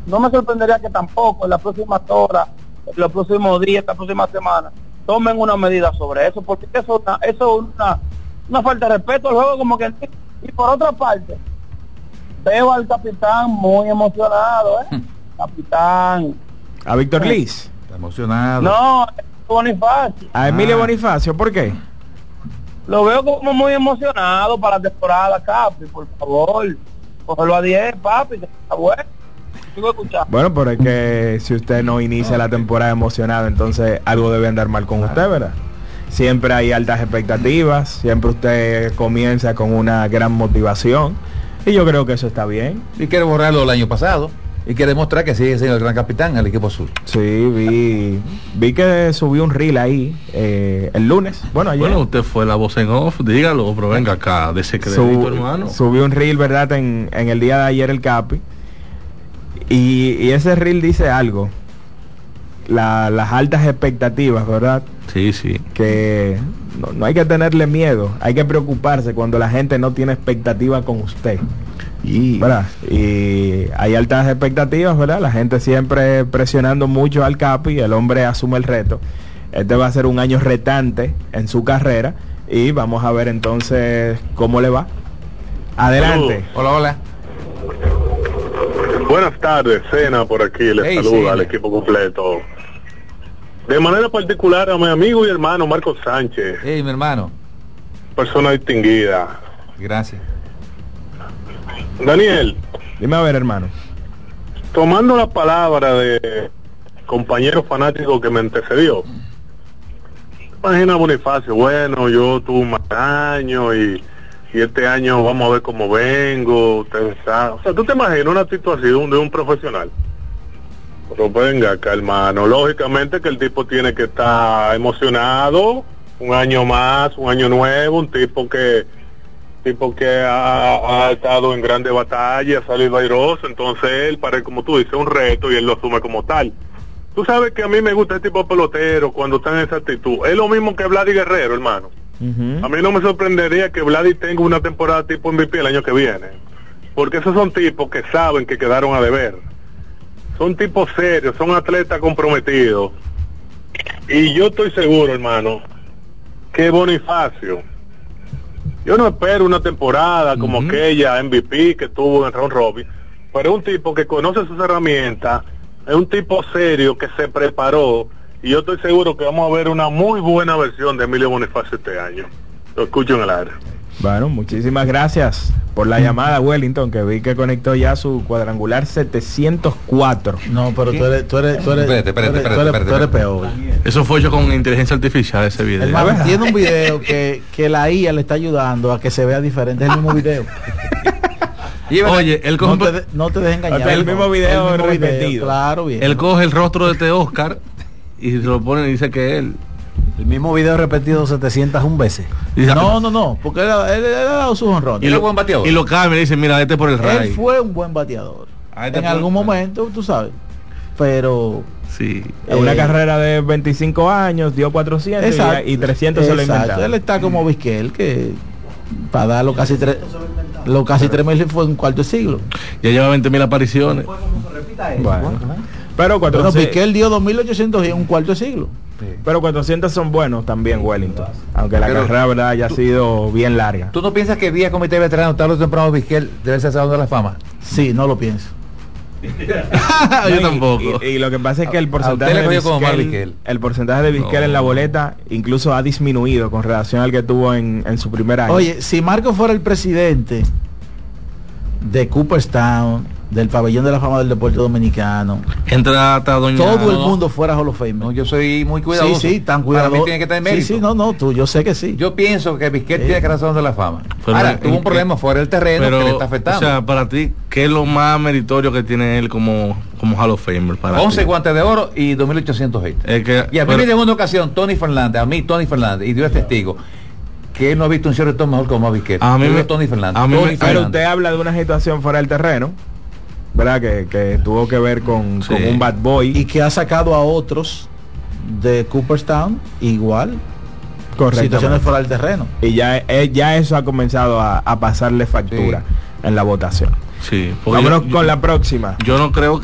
no me sorprendería que tampoco en las próximas horas, en los próximos días, esta próxima semana, tomen una medida sobre eso, porque eso es una falta de respeto al juego, como que. Y por otra parte, veo al capitán muy emocionado, capitán. ¿A Víctor Liz? Está emocionado. No, Bonifacio. ¿A Emilio Bonifacio? ¿Por qué? Lo veo como muy emocionado para la temporada, Capi, por favor. Cógelo a 10, papi, que está bueno. Sigo escuchando. Bueno, pero es que si usted no inicia la temporada emocionado, entonces algo debe andar mal con usted, ¿verdad? Siempre hay altas expectativas, siempre usted comienza con una gran motivación y yo creo que eso está bien. Y quiere borrarlo del año pasado y quiere demostrar que sigue siendo el gran capitán del equipo azul. Sí, vi que subió un reel ahí el lunes. Bueno, ayer. Bueno, usted fue la voz en off, dígalo, pero venga acá, de ese crédito, hermano. Subió un reel, ¿verdad? En el día de ayer el Capi. Y ese reel dice algo. Las altas expectativas, ¿verdad? Sí. Que no hay que tenerle miedo, hay que preocuparse cuando la gente no tiene expectativa con usted. ¿Verdad? Y hay altas expectativas, ¿verdad? La gente siempre presionando mucho al Capi, el hombre asume el reto. Este va a ser un año retante en su carrera y vamos a ver entonces cómo le va. Adelante. Hola. Buenas tardes, Cena por aquí, les saluda al equipo completo. De manera particular a mi amigo y hermano Marcos Sánchez. Mi hermano. Persona distinguida. Gracias. Daniel. Dime a ver, hermano. Tomando la palabra de compañero fanático que me antecedió. Imagina Bonifacio, bueno, yo tuve un mal año y este año vamos a ver cómo vengo. Ustedes saben. O sea, tú te imaginas una situación de un profesional. Pero venga acá, hermano, lógicamente que el tipo tiene que estar emocionado, un año más, un año nuevo, un tipo que ha estado en grandes batallas, ha salido airoso, entonces él, para como tú dices, un reto y él lo asume como tal. Tú sabes que a mí me gusta este tipo de pelotero cuando está en esa actitud. Es lo mismo que Vladi Guerrero, hermano. A mí no me sorprendería que Vladi tenga una temporada tipo MVP el año que viene, porque esos son tipos que saben que quedaron a deber. Son tipos serios, son atletas comprometidos. Y yo estoy seguro, hermano, que Bonifacio, yo no espero una temporada como aquella MVP que tuvo en Round Robin, pero es un tipo que conoce sus herramientas, es un tipo serio que se preparó, y yo estoy seguro que vamos a ver una muy buena versión de Emilio Bonifacio este año. Lo escucho en el aire. Bueno, muchísimas gracias por la llamada, Wellington, que vi que conectó ya su cuadrangular 704. No, pero tú eres peor. Eso fue hecho con inteligencia artificial, ese video. Hermano, tiene un video que la IA le está ayudando a que se vea diferente, es el mismo video. Oye, él coge no te dejes engañar. El mismo video repetido. Claro, bien. Él coge el rostro de este Oscar y se lo pone y dice que él. El mismo video repetido 701 veces. No, porque él ha dado sus honrones. Y lo buen bateador. Y lo cambia y dice, mira, este por el Ray. Él fue un buen bateador. En algún momento, tú sabes. Pero sí, en una carrera de 25 años dio 400 y 300 se lo inventaron. Él está como Vizquel, que para dar los casi 3 meses fue un cuarto de siglo. Ya lleva 20.000 apariciones. Bueno. Pero Vizquel dio 2.800 y un cuarto de siglo. Sí. Pero 400 son buenos también, Wellington, aunque la carrera, verdad, haya sido bien larga. ¿Tú no piensas que vía comité veterano tarde o temprano Vizquel debe ser Salón de la Fama? Sí, no lo pienso. Yo tampoco. Y lo que pasa es que el porcentaje de Vizquel en la boleta incluso ha disminuido con relación al que tuvo en su primer año. Oye, si Marco fuera el presidente de Cooperstown, del Pabellón de la Fama del Deporte Dominicano, entra doña, todo el mundo fuera Hall of Fame. No, yo soy muy cuidadoso. Sí, tan cuidadoso. Para mí tiene que estar en mérito. Tú, yo sé que sí. Yo pienso que Vizquel tiene que razón de la fama. Pero ahora, tuvo un problema fuera del terreno que le está afectando. O sea, para ti, ¿qué es lo más meritorio que tiene él como Hall of Famer? 11 guantes de oro y 2.800 hits. Y a mí me llegó una ocasión Tony Fernández, y Dios es testigo, que él no ha visto un shortstop mejor como Vizquel. A mí Tony Fernández. Pero usted habla de una situación fuera del terreno, ¿verdad? Que tuvo que ver con un bad boy. Y que ha sacado a otros de Cooperstown igual. Correcto. Situaciones fuera del terreno. Y ya eso ha comenzado a pasarle factura en la votación. Sí. Vámonos con la próxima. Yo no creo